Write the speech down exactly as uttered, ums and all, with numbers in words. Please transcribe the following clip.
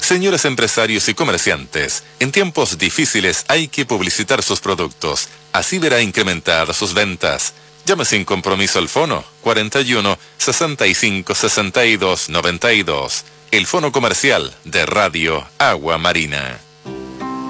Señores empresarios y comerciantes, en tiempos difíciles hay que publicitar sus productos. Así verá incrementar sus ventas. Llame sin compromiso al fono cuarenta y uno, sesenta y cinco, sesenta y dos, noventa y dos. El fono comercial de Radio Agua Marina.